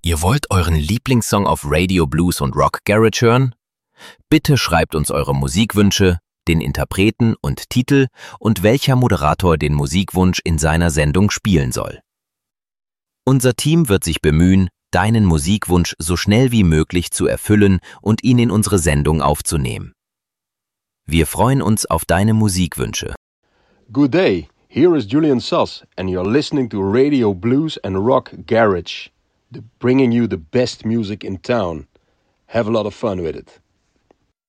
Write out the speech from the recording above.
Ihr wollt euren Lieblingssong auf Radio Blues und Rock Garage hören? Bitte schreibt uns eure Musikwünsche, den Interpreten und Titel und welcher Moderator den Musikwunsch in seiner Sendung spielen soll. Unser Team wird sich bemühen, deinen Musikwunsch so schnell wie möglich zu erfüllen und ihn in unsere Sendung aufzunehmen. Wir freuen uns auf deine Musikwünsche. Good day, here is Julian Sass and you're listening to Radio Blues and Rock Garage, bringing you the best music in town. Have a lot of fun with it.